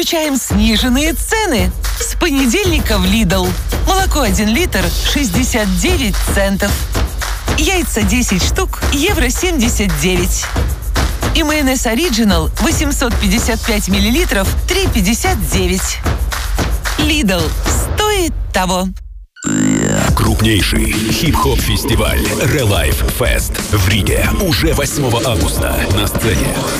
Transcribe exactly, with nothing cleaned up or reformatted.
встречаем сниженные цены. С понедельника в Lidl. Молоко один литр шестьдесят девять центов. Яйца десять штук, евро семьдесят девять. И майонез Original восемьсот пятьдесят пять миллилитров, три пятьдесят девять. Lidl. Стоит того. Крупнейший хип-хоп-фестиваль Relife Fest в Риге уже восьмого августа на сцене